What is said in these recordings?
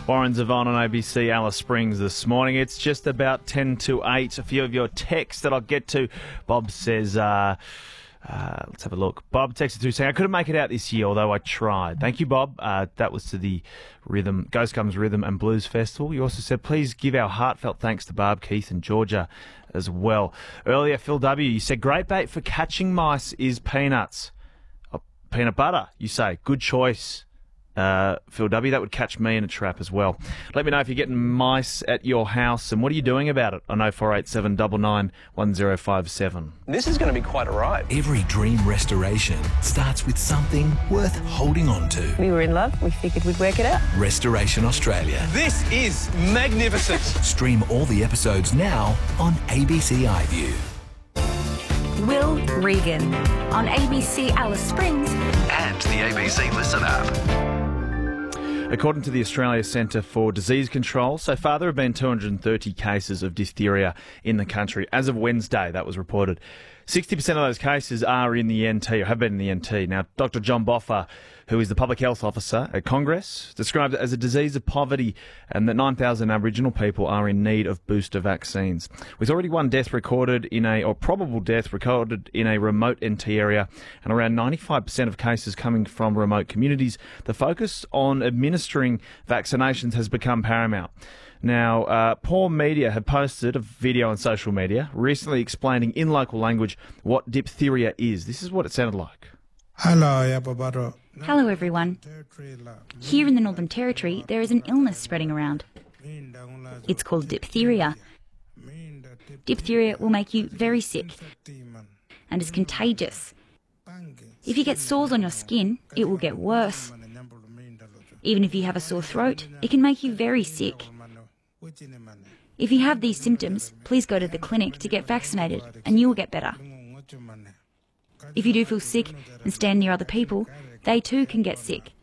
Warren Zevon on ABC Alice Springs this morning. It's just about 10 to 8. A few of your texts that I'll get to. Bob says, let's have a look. Bob texted through saying, I couldn't make it out this year, although I tried. Thank you, Bob. That was to the Ghost Gums Rhythm and Blues Festival. You also said, please give our heartfelt thanks to Barb, Keith and Georgia as well. Earlier, Phil W., you said, great bait for catching mice is peanuts. Peanut butter, you say. Good choice. Phil W. That would catch me in a trap as well. Let me know if you're getting mice at your house and what are you doing about it on 0487 99 1057. This is going to be quite a ride. Every dream restoration starts with something worth holding on to. We were in love. We figured we'd work it out. Restoration Australia. This is magnificent. Stream all the episodes now on ABC iView. Will Regan on ABC Alice Springs And the ABC Listen app. According to the Australia Centre for Disease Control, so far there have been 230 cases of diphtheria in the country. As of Wednesday, that was reported. 60% of those cases are in the NT, or have been in the NT. Now, Dr John Boffa, who is the Public Health Officer at Congress, described it as a disease of poverty and that 9,000 Aboriginal people are in need of booster vaccines. With already one death recorded probable death recorded in a remote NT area and around 95% of cases coming from remote communities, the focus on administering vaccinations has become paramount. Now, Paw Media had posted a video on social media recently explaining in local language what diphtheria is. This is what it sounded like. Hello everyone. Here in the Northern Territory there is an illness spreading around. It's called diphtheria. Diphtheria will make you very sick and is contagious. If you get sores on your skin, it will get worse. Even if you have a sore throat, it can make you very sick. If you have these symptoms, please go to the clinic to get vaccinated and you will get better. If you do feel sick and stand near other people, they too can get sick.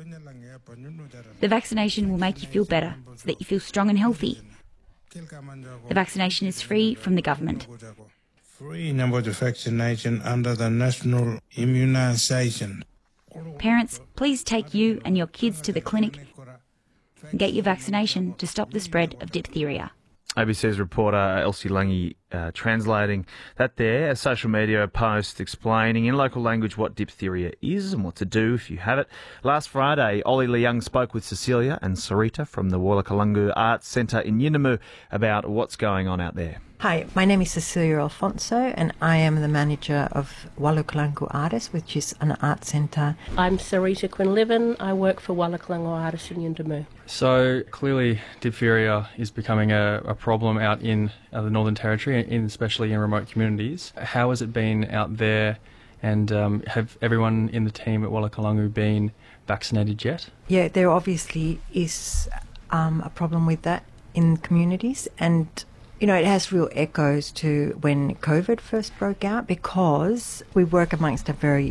The vaccination will make you feel better so that you feel strong and healthy. The vaccination is free from the government. Free number of vaccination under the National Immunisation. Parents, please take you and your kids to the clinic and get your vaccination to stop the spread of diphtheria. ABC's reporter Elsie Lange translating that there, a social media post explaining in local language what diphtheria is and what to do if you have it. Last Friday, Ollie Leung spoke with Cecilia and Sarita from the Wallakalungu Arts Centre in Yuendamu about what's going on out there. Hi, my name is Cecilia Alfonso and I am the manager of Wallakalungu Artists, which is an art centre. I'm Sarita Quinlivan. I work for Wallakalungu Artists in Yuendamu. So clearly diphtheria is becoming a problem out in the Northern Territory, especially in remote communities. How has it been out there, and have everyone in the team at Wallakalungu been vaccinated yet? Yeah, there obviously is a problem with that in communities, and it has real echoes to when COVID first broke out, because we work amongst a very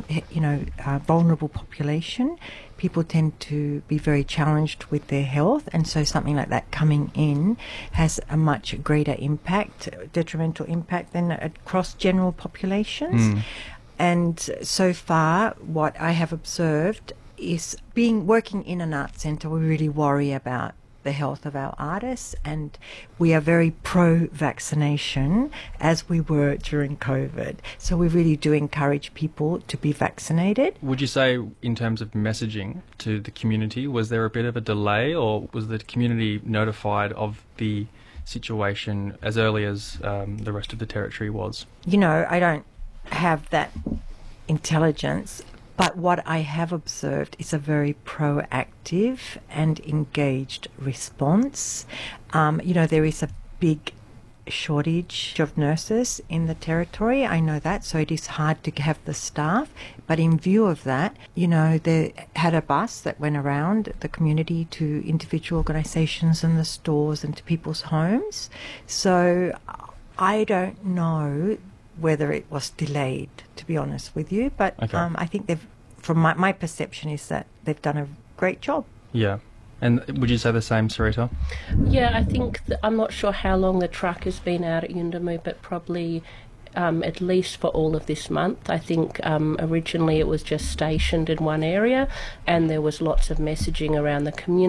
vulnerable population. People tend to be very challenged with their health, and so something like that coming in has a much greater impact, detrimental impact, than across general populations. And so far, what I have observed is working in an art centre, we really worry about the health of our artists, and we are very pro-vaccination, as we were during COVID. So we really do encourage people to be vaccinated. Would you say, in terms of messaging to the community, was there a bit of a delay, or was the community notified of the situation as early as the rest of the territory was? I don't have that intelligence, but what I have observed is a very proactive and engaged response. There is a big shortage of nurses in the territory. I know that, so it is hard to have the staff. But in view of that, they had a bus that went around the community to individual organisations and the stores and to people's homes. So I don't know whether it was delayed, to be honest with you, but okay. I think from my perception is that they've done a great job. Yeah. And would you say the same, Sarita? Yeah, I think I'm not sure how long the truck has been out at Yuendamu, but probably at least for all of this month. I think originally it was just stationed in one area, and there was lots of messaging around the community.